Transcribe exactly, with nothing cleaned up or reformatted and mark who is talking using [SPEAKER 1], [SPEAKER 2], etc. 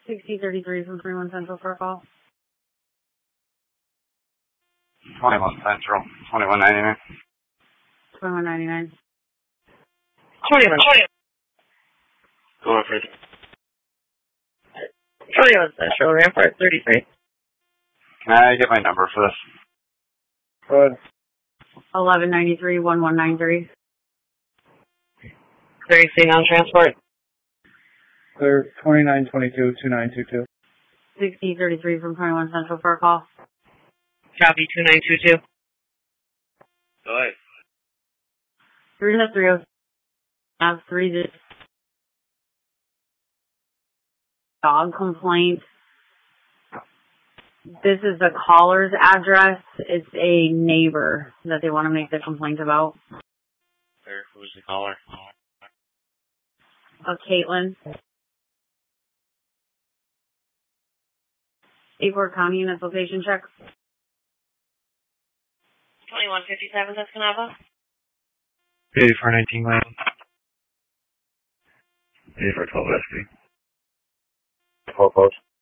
[SPEAKER 1] sixty thirty-three from twenty-one Central for a call.
[SPEAKER 2] twenty-one Central, twenty-one ninety-nine.
[SPEAKER 1] twenty-one ninety-nine.
[SPEAKER 3] twenty-one.
[SPEAKER 2] Go on, Fred.
[SPEAKER 3] twenty-one Central, Rampart thirty-three.
[SPEAKER 2] Can I get my number for this?
[SPEAKER 4] Go ahead.
[SPEAKER 1] eleven ninety-three, eleven ninety-three.
[SPEAKER 3] thirty-three on transport.
[SPEAKER 4] Clear twenty-nine twenty-two, twenty-nine twenty-two.
[SPEAKER 1] sixty thirty-three from twenty-one Central for a call.
[SPEAKER 3] Copy two nine two two.
[SPEAKER 2] Go ahead.
[SPEAKER 1] three oh three oh have three this dog complaint. This is the caller's address. It's a neighbor that they want to make the complaint about.
[SPEAKER 2] There, who's the caller?
[SPEAKER 1] Of Caitlin. Acorn County and its location check.
[SPEAKER 3] twenty-one fifty-seven, Escanaba.
[SPEAKER 4] eighty-four nineteen, Lane. eighty-four twelve S P.
[SPEAKER 2] twelve post.